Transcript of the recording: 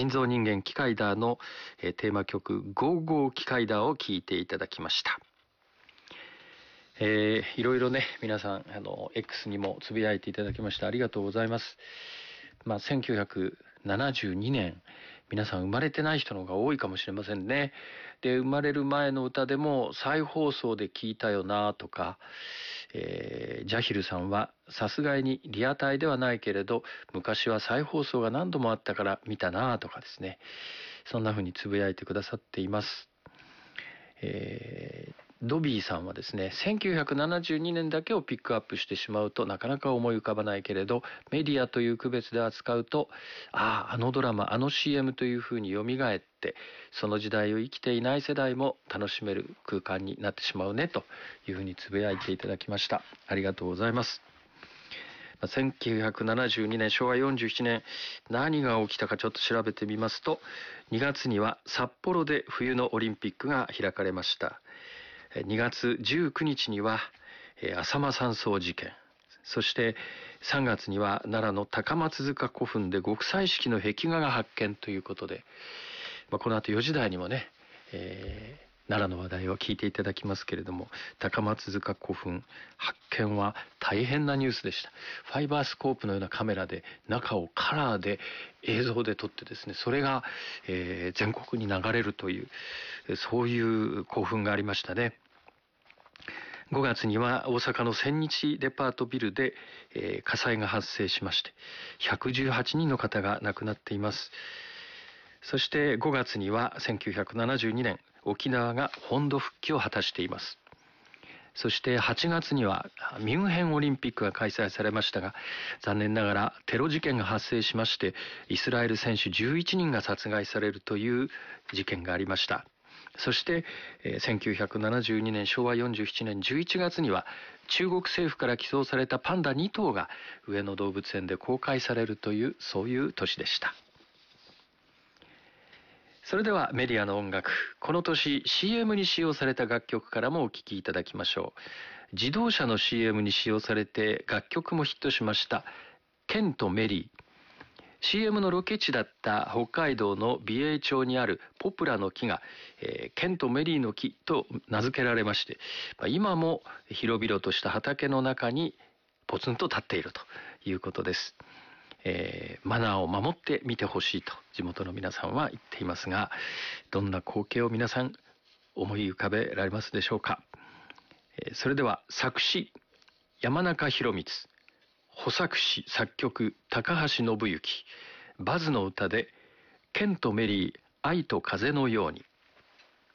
人造人間機械ダーの、テーマ曲ゴーゴー機械ダーを聴いていただきました。いろいろね、皆さんX にもつぶやいていただきましてありがとうございます。1972年、皆さん生まれてない人の方が多いかもしれませんね。で、生まれる前の歌でも再放送で聞いたよなとか、ジャヒルさんはさすがにリアタイではないけれど昔は再放送が何度もあったから見たなとかですね、そんな風につぶやいてくださっています。ドビーさんはですね、1972年だけをピックアップしてしまうとなかなか思い浮かばないけれど、メディアという区別で扱うと、あのドラマ、あの CM というふうに蘇って、その時代を生きていない世代も楽しめる空間になってしまうねというふうにつぶやいていただきました。ありがとうございます。1972年、昭和47年、何が起きたかちょっと調べてみますと、2月には札幌で冬のオリンピックが開かれました。2月19日には浅間山荘事件、そして3月には奈良の高松塚古墳で極彩色の壁画が発見ということで、この後4時台にもね、奈良の話題を聞いていただきますけれども、高松塚古墳発見は大変なニュースでした。ファイバースコープのようなカメラで中をカラーで映像で撮ってですね、それが、全国に流れるという、そういう興奮がありましたね。5月には大阪の千日デパートビルで、火災が発生しまして118人の方が亡くなっています。そして5月には1972年沖縄が本土復帰を果たしています。そして8月にはミュンヘンオリンピックが開催されましたが、残念ながらテロ事件が発生しまして、イスラエル選手11人が殺害されるという事件がありました。そして、1972年昭和47年11月には中国政府から寄贈されたパンダ2頭が上野動物園で公開されるという、そういう年でした。それではメディアの音楽、この年 CM に使用された楽曲からもお聴きいただきましょう。自動車の CM に使用されて楽曲もヒットしましたケンとメリー。CM のロケ地だった北海道の美瑛町にあるポプラの木が、ケンとメリーの木と名付けられまして、今も広々とした畑の中にポツンと立っているということです。マナーを守って見てほしいと地元の皆さんは言っていますが、どんな光景を皆さん思い浮かべられますでしょうか。それでは作詞山中博光、補作詞作曲高橋信之、バズの歌でケンとメリー愛と風のように。